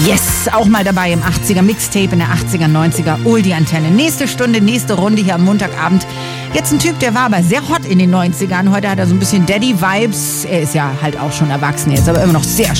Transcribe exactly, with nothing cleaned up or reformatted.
Yes, auch mal dabei im achtziger Mixtape in der achtziger, neunziger Oldie-Antenne. Nächste Stunde, nächste Runde hier am Montagabend. Jetzt ein Typ, der war aber sehr hot in den neunzigern. Heute hat er so ein bisschen Daddy-Vibes. Er ist ja halt auch schon erwachsen jetzt, aber immer noch sehr